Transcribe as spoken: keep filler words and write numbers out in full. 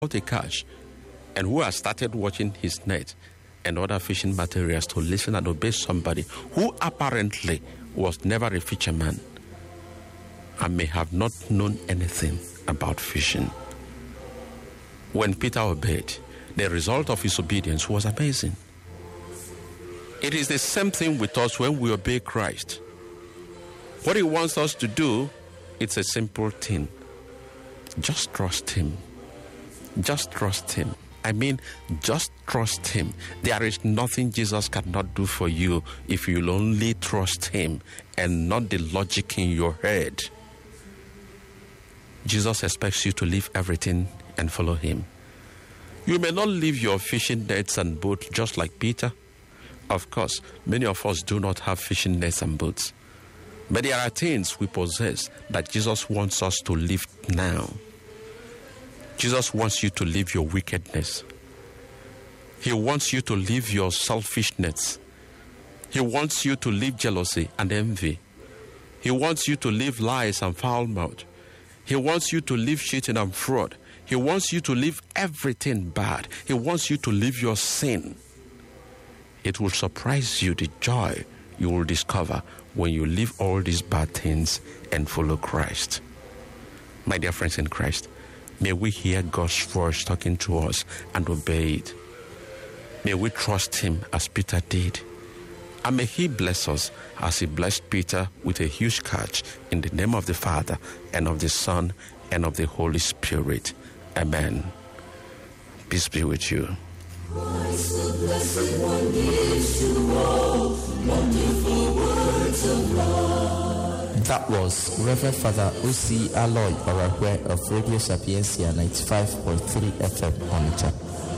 a catch and who has started watching his net and other fishing materials to listen and obey somebody who apparently was never a fisherman and may have not known anything about fishing. When Peter obeyed, the result of his obedience was amazing. It is the same thing with us when we obey Christ. What he wants us to do, it's a simple thing. Just trust him. Just trust him. I mean, just trust him. There is nothing Jesus cannot do for you if you'll only trust him and not the logic in your head. Jesus expects you to leave everything and follow him. You may not leave your fishing nets and boats just like Peter. Of course, many of us do not have fishing nets and boats. But there are things we possess that Jesus wants us to leave now. Jesus wants you to leave your wickedness. He wants you to leave your selfishness. He wants you to leave jealousy and envy. He wants you to leave lies and foul mouth. He wants you to leave cheating and fraud. He wants you to leave everything bad. He wants you to leave your sin. It will surprise you the joy you will discover when you leave all these bad things and follow Christ. My dear friends in Christ, may we hear God's voice talking to us and obey it. May we trust him as Peter did. And may he bless us as he blessed Peter with a huge catch, in the name of the Father and of the Son and of the Holy Spirit. Amen. Peace be with you. Christ, the blessed one, gives to all wonderful words of love. That was Reverend Father O C Aloy Orahwe of Radio Sapiencia ninety-five point three F M Onitsha.